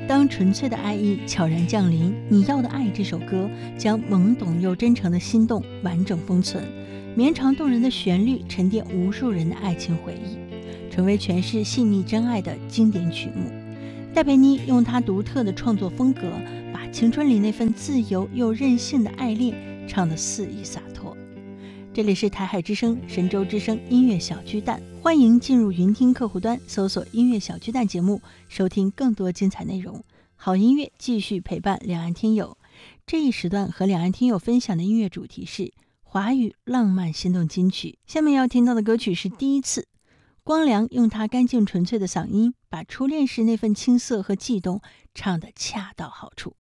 当纯粹的爱意悄然降临，《你要的爱》这首歌将懵懂又真诚的心动完整封存，绵长动人的旋律沉淀无数人的爱情回忆，成为诠释细腻真爱的经典曲目。戴佩妮用她独特的创作风格，把青春里那份自由又任性的爱恋唱得肆意洒脱。这里是台海之声、神州之声音乐小巨蛋，欢迎进入云听客户端，搜索音乐小巨蛋节目，收听更多精彩内容。好音乐继续陪伴两岸听友。这一时段和两岸听友分享的音乐主题是华语浪漫心动金曲。下面要听到的歌曲是《第一次》，光良用他干净纯粹的嗓音，把初恋时那份青涩和悸动唱得恰到好处。